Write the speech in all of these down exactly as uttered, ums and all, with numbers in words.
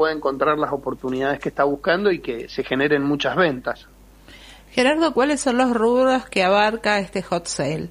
pueda encontrar las oportunidades que está buscando y que se generen muchas ventas. Gerardo, ¿cuáles son los rubros que abarca este hot sale?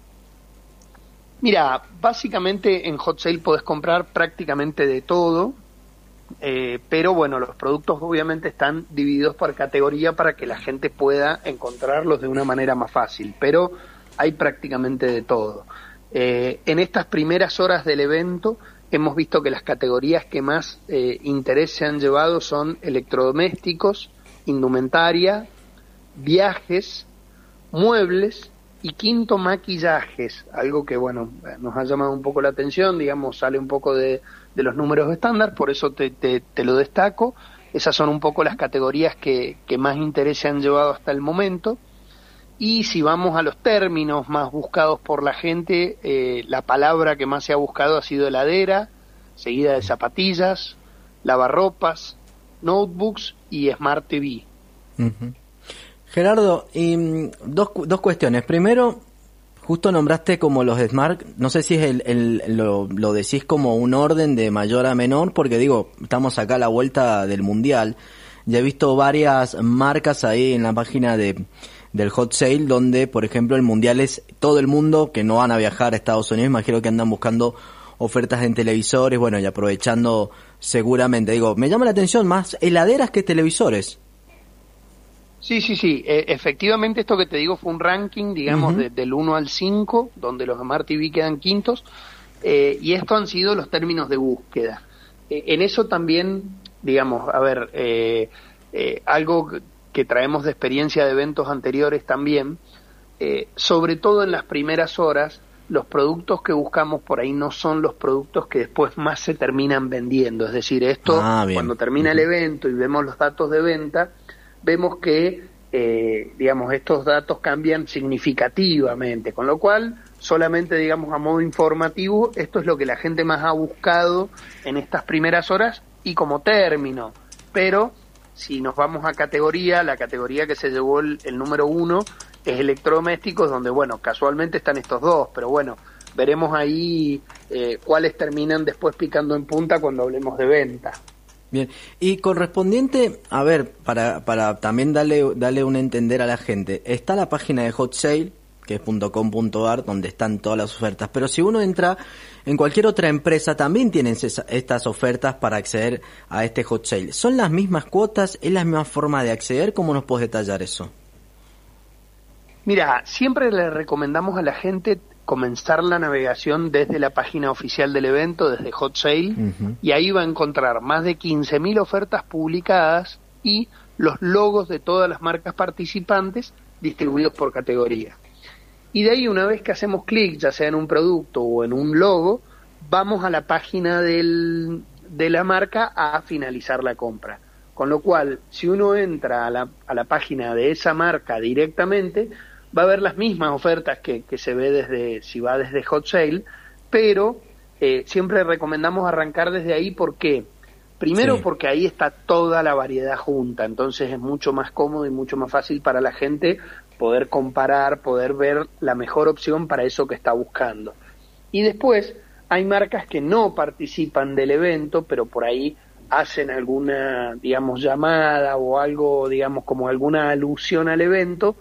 Mira, básicamente en hot sale podés comprar prácticamente de todo, eh, pero bueno, los productos obviamente están divididos por categoría para que la gente pueda encontrarlos de una manera más fácil, pero hay prácticamente de todo. Eh, en estas primeras horas del evento hemos visto que las categorías que más eh, interés se han llevado son electrodomésticos, indumentaria, viajes, muebles y quinto, maquillajes, algo que bueno, nos ha llamado un poco la atención, digamos, sale un poco de, de los números estándar, por eso te, te, te lo destaco. Esas son un poco las categorías que, que más interés se han llevado hasta el momento. Y si vamos a los términos más buscados por la gente, eh, la palabra que más se ha buscado ha sido heladera, seguida de zapatillas, lavarropas, notebooks y Smart T V. Uh-huh. Gerardo, y dos, dos cuestiones. Primero, justo nombraste como los Smart, no sé si es el, el lo, lo decís como un orden de mayor a menor, porque digo, estamos acá a la vuelta del Mundial, ya he visto varias marcas ahí en la página de del hot sale, donde por ejemplo el Mundial es todo el mundo que no van a viajar a Estados Unidos, imagino que andan buscando ofertas en televisores, bueno, y aprovechando seguramente, digo, me llama la atención más heladeras que televisores. Sí, sí, sí, eh, efectivamente esto que te digo fue un ranking, digamos, uh-huh. de, del uno al cinco, donde los Smart T V quedan quintos, eh, y estos han sido los términos de búsqueda. Eh, en eso también, digamos, a ver, eh, eh, algo que traemos de experiencia de eventos anteriores también, eh, sobre todo en las primeras horas, los productos que buscamos por ahí no son los productos que después más se terminan vendiendo, es decir, esto, ah, cuando termina uh-huh. el evento y vemos los datos de venta, vemos que, eh, digamos, estos datos cambian significativamente, con lo cual, solamente, digamos, a modo informativo, esto es lo que la gente más ha buscado en estas primeras horas y como término, pero si nos vamos a categoría, la categoría que se llevó el, el número uno es electrodomésticos, donde, bueno, casualmente están estos dos, pero bueno, veremos ahí eh, cuáles terminan después picando en punta cuando hablemos de venta. Bien, y correspondiente, a ver, para para también darle darle un entender a la gente, está la página de Hot Sale, que es punto com punto a r, donde están todas las ofertas, pero si uno entra en cualquier otra empresa, también tienen esa, estas ofertas para acceder a este Hot Sale. ¿Son las mismas cuotas? ¿Es la misma forma de acceder? ¿Cómo nos puedes detallar eso? Mira, siempre le recomendamos a la gente comenzar la navegación desde la página oficial del evento, desde Hot Sale, uh-huh. y ahí va a encontrar más de quince mil ofertas publicadas y los logos de todas las marcas participantes distribuidos por categoría. Y de ahí, una vez que hacemos clic, ya sea en un producto o en un logo, vamos a la página del, de la marca a finalizar la compra. Con lo cual, si uno entra a la, a la página de esa marca directamente, va a ver las mismas ofertas que, que se ve desde, si va desde Hot Sale, pero eh, siempre recomendamos arrancar desde ahí. ¿Por qué? Primero, sí. porque ahí está toda la variedad junta, entonces es mucho más cómodo y mucho más fácil para la gente poder comparar, poder ver la mejor opción para eso que está buscando. Y después, hay marcas que no participan del evento, pero por ahí hacen alguna, digamos, llamada o algo, digamos, como alguna alusión al evento,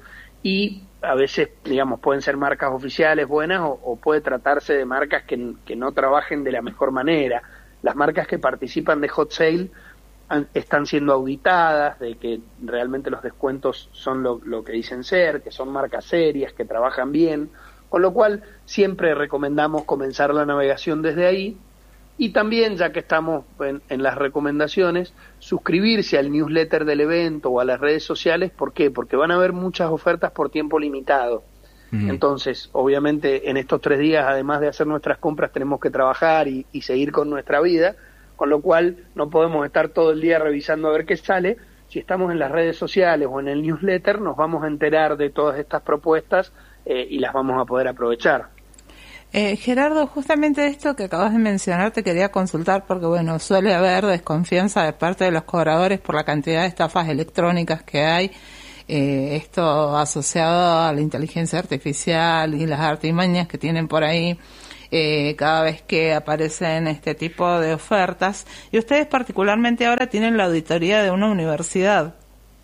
y a veces, digamos, pueden ser marcas oficiales buenas o, o puede tratarse de marcas que, que no trabajen de la mejor manera. Las marcas que participan de Hot Sale han, están siendo auditadas, de que realmente los descuentos son lo, lo que dicen ser, que son marcas serias, que trabajan bien, con lo cual siempre recomendamos comenzar la navegación desde ahí. Y también, ya que estamos en, en las recomendaciones, suscribirse al newsletter del evento o a las redes sociales. ¿Por qué? Porque van a haber muchas ofertas por tiempo limitado. Mm. Entonces, obviamente, en estos tres días, además de hacer nuestras compras, tenemos que trabajar y, y seguir con nuestra vida, con lo cual no podemos estar todo el día revisando a ver qué sale. Si estamos en las redes sociales o en el newsletter, nos vamos a enterar de todas estas propuestas eh, y las vamos a poder aprovechar. Eh, Gerardo, justamente esto que acabas de mencionar te quería consultar porque, bueno, suele haber desconfianza de parte de los cobradores por la cantidad de estafas electrónicas que hay, eh, esto asociado a la inteligencia artificial y las artimañas que tienen por ahí. eh, cada vez que aparecen este tipo de ofertas. Y ustedes particularmente ahora tienen la auditoría de una universidad.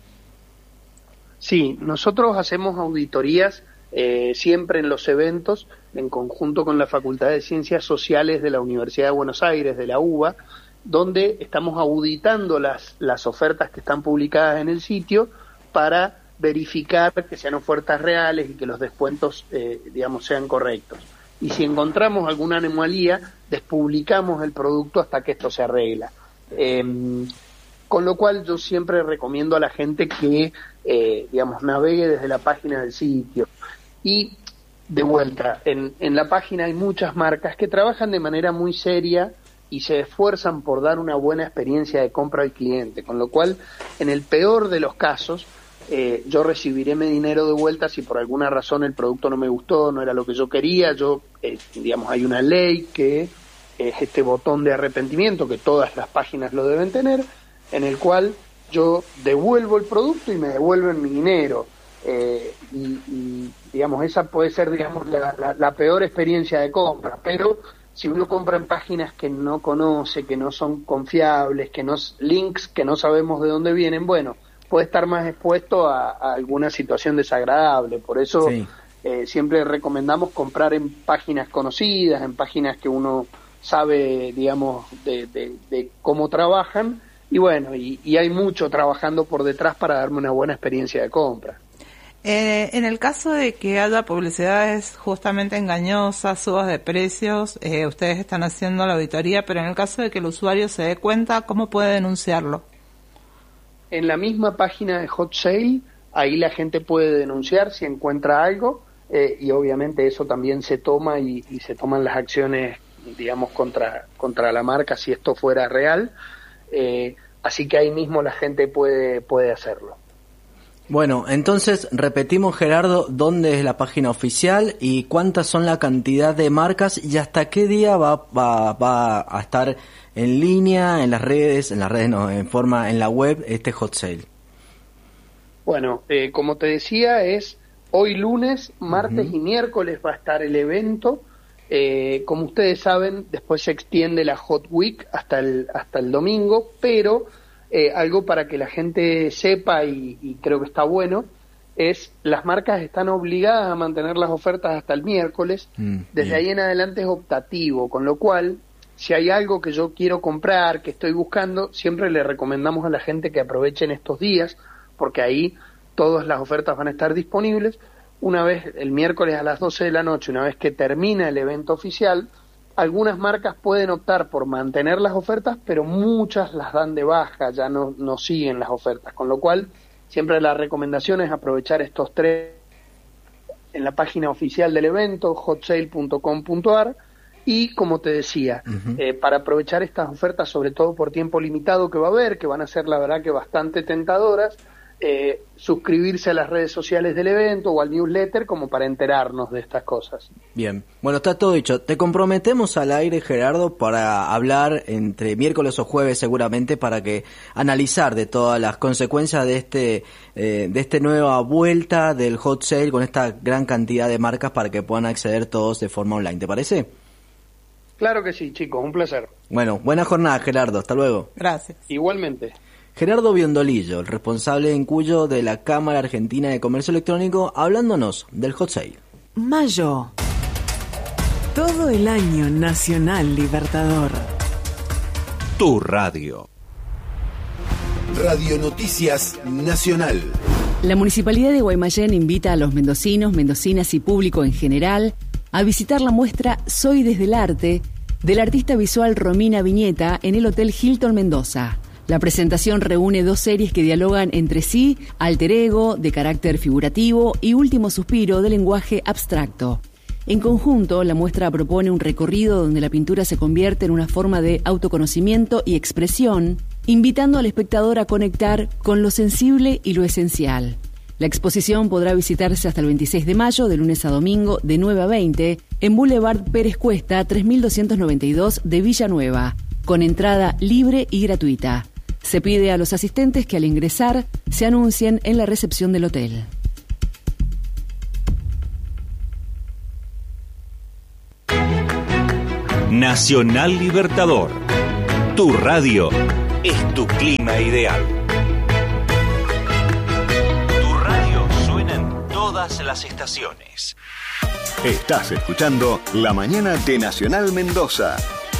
Sí, nosotros hacemos auditorías eh, siempre en los eventos, en conjunto con la Facultad de Ciencias Sociales de la Universidad de Buenos Aires, de la U B A, donde estamos auditando las, las ofertas que están publicadas en el sitio para verificar que sean ofertas reales y que los descuentos, eh, digamos, sean correctos. Y si encontramos alguna anomalía, despublicamos el producto hasta que esto se arregla. Eh, con lo cual yo siempre recomiendo a la gente que, eh, digamos, navegue desde la página del sitio. Y, de vuelta, en, en la página hay muchas marcas que trabajan de manera muy seria y se esfuerzan por dar una buena experiencia de compra al cliente, con lo cual, en el peor de los casos, eh, yo recibiré mi dinero de vuelta si por alguna razón el producto no me gustó, no era lo que yo quería. Yo, eh, digamos, hay una ley que es este botón de arrepentimiento, que todas las páginas lo deben tener, en el cual yo devuelvo el producto y me devuelven mi dinero. Eh, y, y, digamos, esa puede ser, digamos, la, la, la peor experiencia de compra, pero si uno compra en páginas que no conoce, que no son confiables, que no links que no sabemos de dónde vienen, bueno, puede estar más expuesto a, a alguna situación desagradable. Por eso sí. eh, siempre recomendamos comprar en páginas conocidas, en páginas que uno sabe, digamos, de, de, de cómo trabajan, y bueno, y, y hay mucho trabajando por detrás para darme una buena experiencia de compra. Eh, en el caso de que haya publicidades justamente engañosas, subas de precios, eh, ustedes están haciendo la auditoría, pero en el caso de que el usuario se dé cuenta, ¿cómo puede denunciarlo? En la misma página de Hot Sale, ahí la gente puede denunciar si encuentra algo, eh, y obviamente eso también se toma y, y se toman las acciones, digamos, contra, contra la marca si esto fuera real, eh, así que ahí mismo la gente puede, puede hacerlo. Bueno, entonces repetimos, Gerardo, dónde es la página oficial y cuántas son la cantidad de marcas y hasta qué día va, va, va a estar en línea, en las redes, en las redes no, en forma, en la web, este hot sale. Bueno, eh, como te decía, es hoy lunes, martes uh-huh. y miércoles va a estar el evento. Eh, como ustedes saben, después se extiende la Hot Week hasta el, hasta el domingo, pero Eh, algo para que la gente sepa y, y creo que está bueno, es las marcas están obligadas a mantener las ofertas hasta el miércoles, mm, desde bien. Ahí en adelante es optativo, con lo cual, si hay algo que yo quiero comprar, que estoy buscando, siempre le recomendamos a la gente que aprovechen estos días, porque ahí todas las ofertas van a estar disponibles. Una vez, el miércoles a las doce de la noche, una vez que termina el evento oficial, algunas marcas pueden optar por mantener las ofertas, pero muchas las dan de baja, ya no, no siguen las ofertas, con lo cual siempre la recomendación es aprovechar estos tres en la página oficial del evento, hot sale punto com punto a r, y como te decía, uh-huh. eh, para aprovechar estas ofertas, sobre todo por tiempo limitado que va a haber, que van a ser la verdad que bastante tentadoras, Eh, suscribirse a las redes sociales del evento o al newsletter como para enterarnos de estas cosas. Bien, bueno, está todo dicho. Te comprometemos al aire, Gerardo, para hablar entre miércoles o jueves seguramente para que analizar de todas las consecuencias de este eh, de esta nueva vuelta del hot sale con esta gran cantidad de marcas para que puedan acceder todos de forma online. ¿Te parece? Claro que sí, chicos, un placer. Bueno, buena jornada, Gerardo. Hasta luego. Gracias. Igualmente. Gerardo Biondolillo, el responsable en Cuyo de la Cámara Argentina de Comercio Electrónico, hablándonos del hot sale. Mayo. Todo el año Nacional Libertador. Tu radio. Radio Noticias Nacional. La Municipalidad de Guaymallén invita a los mendocinos, mendocinas y público en general a visitar la muestra Soy desde el arte del artista visual Romina Viñeta en el Hotel Hilton Mendoza. La presentación reúne dos series que dialogan entre sí, alter ego, de carácter figurativo y último suspiro de lenguaje abstracto. En conjunto, la muestra propone un recorrido donde la pintura se convierte en una forma de autoconocimiento y expresión, invitando al espectador a conectar con lo sensible y lo esencial. La exposición podrá visitarse hasta el veintiséis de mayo, de lunes a domingo, de nueve a veinte, en Boulevard Pérez Cuesta, tres mil doscientos noventa y dos de Villanueva, con entrada libre y gratuita. Se pide a los asistentes que al ingresar se anuncien en la recepción del hotel. Nacional Libertador. Tu radio es tu clima ideal. Tu radio suena en todas las estaciones. Estás escuchando La Mañana de Nacional Mendoza.